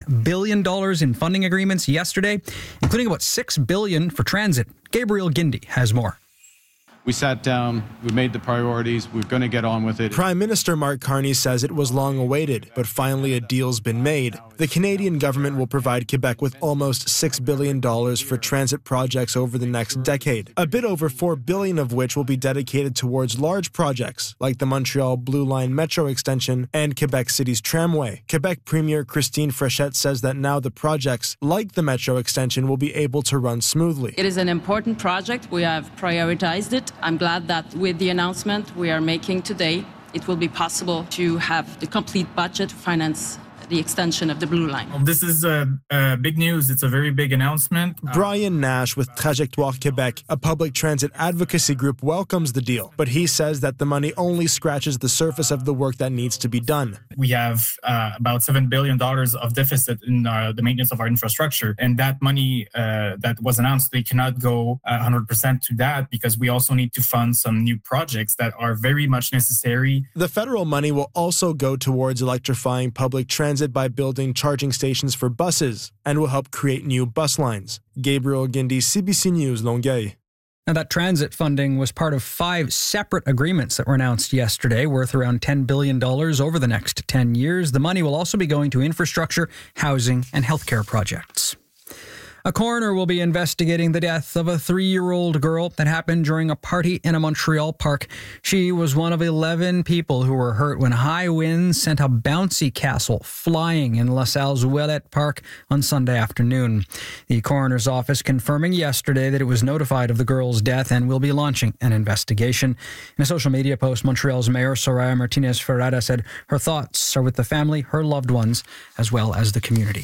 $10 billion in funding agreements yesterday, including about $6 billion for transit. Gabriel Guindy has more. We sat down, we made the priorities, we're going to get on with it. Prime Minister Mark Carney says it was long awaited, but finally a deal's been made. The Canadian government will provide Quebec with almost $6 billion for transit projects over the next decade, a bit over $4 billion of which will be dedicated towards large projects like the Montreal Blue Line Metro extension and Quebec City's tramway. Quebec Premier Christine Fréchette says that now the projects, like the Metro extension, will be able to run smoothly. It is an important project. We have prioritized it. I'm glad that with the announcement we are making today, it will be possible to have the complete budget to finance the extension of the Blue Line. This is big news. It's a very big announcement. Brian Nash with Trajectoire Québec, a public transit advocacy group, welcomes the deal, but he says that the money only scratches the surface of the work that needs to be done. We have about $7 billion of deficit in the maintenance of our infrastructure, and that money that was announced, they cannot go 100% to that because we also need to fund some new projects that are very much necessary. The federal money will also go towards electrifying public transit by building charging stations for buses and will help create new bus lines. Gabriel Guindy, CBC News, Longueuil. Now, that transit funding was part of 5 separate agreements that were announced yesterday, worth around $10 billion over the next 10 years. The money will also be going to infrastructure, housing, and healthcare projects. A coroner will be investigating the death of a 3-year-old girl that happened during a party in a Montreal park. She was one of 11 people who were hurt when high winds sent a bouncy castle flying in LaSalle's Ouellette Park on Sunday afternoon. The coroner's office confirming yesterday that it was notified of the girl's death and will be launching an investigation. In a social media post, Montreal's Mayor Soraya Martinez-Ferrada said her thoughts are with the family, her loved ones, as well as the community.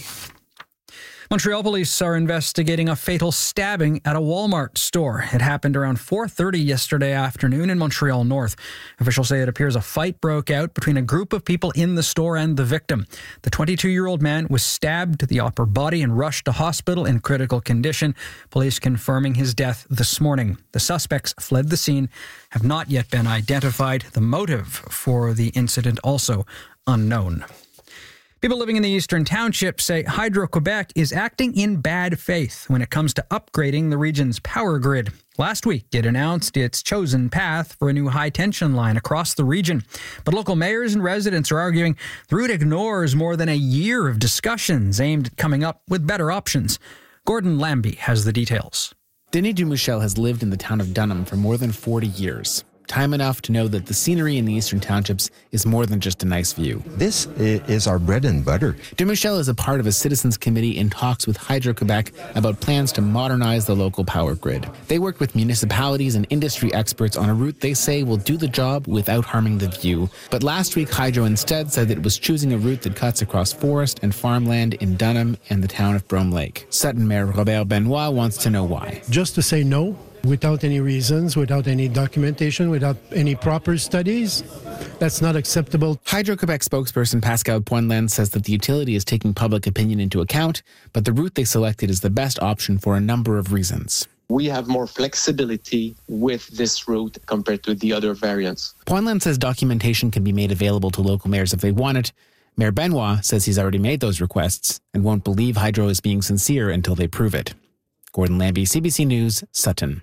Montreal police are investigating a fatal stabbing at a Walmart store. It happened around 4:30 yesterday afternoon in Montreal North. Officials say it appears a fight broke out between a group of people in the store and the victim. The 22-year-old man was stabbed to the upper body and rushed to hospital in critical condition. Police confirming his death this morning. The suspects fled the scene, have not yet been identified. The motive for the incident also unknown. People living in the Eastern Township say Hydro-Quebec is acting in bad faith when it comes to upgrading the region's power grid. Last week, it announced its chosen path for a new high-tension line across the region. But local mayors and residents are arguing the route ignores more than a year of discussions aimed at coming up with better options. Gordon Lambie has the details. Denis Dumichel has lived in the town of Dunham for more than 40 years. Time enough to know that the scenery in the Eastern Townships is more than just a nice view. This is our bread and butter. Dumichel is a part of a citizens committee in talks with Hydro-Quebec about plans to modernize the local power grid. They worked with municipalities and industry experts on a route they say will do the job without harming the view. But last week, Hydro instead said that it was choosing a route that cuts across forest and farmland in Dunham and the town of Brome Lake. Sutton Mayor Robert Benoit wants to know why. Just to say no, without any reasons, without any documentation, without any proper studies, that's not acceptable. Hydro-Quebec spokesperson Pascal Poinlen says that the utility is taking public opinion into account, but the route they selected is the best option for a number of reasons. We have more flexibility with this route compared to the other variants. Poinlen says documentation can be made available to local mayors if they want it. Mayor Benoit says he's already made those requests and won't believe Hydro is being sincere until they prove it. Gordon Lambie, CBC News, Sutton.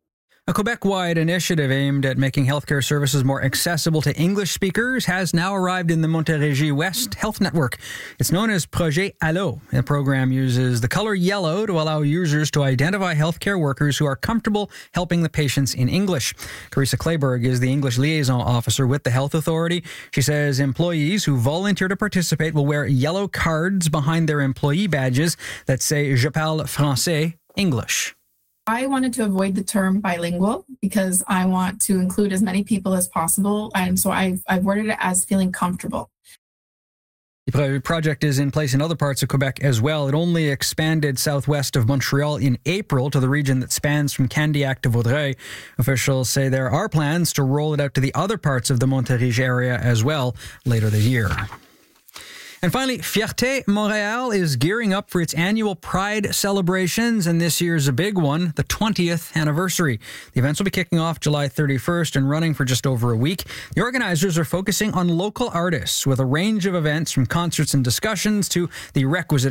A Quebec-wide initiative aimed at making healthcare services more accessible to English speakers has now arrived in the Montérégie West Health Network. It's known as Projet Allo. The program uses the color yellow to allow users to identify healthcare workers who are comfortable helping the patients in English. Carissa Clayburgh is the English liaison officer with the Health Authority. She says employees who volunteer to participate will wear yellow cards behind their employee badges that say Je parle français, English. I wanted to avoid the term bilingual because I want to include as many people as possible. And so I've worded it as feeling comfortable. The project is in place in other parts of Quebec as well. It only expanded southwest of Montreal in April to the region that spans from Candiac to Vaudreuil. Officials say there are plans to roll it out to the other parts of the Montérégie area as well later this year. And finally, Fierté Montréal is gearing up for its annual Pride celebrations, and this year's a big one, the 20th anniversary. The events will be kicking off July 31st and running for just over a week. The organizers are focusing on local artists with a range of events from concerts and discussions to the requisite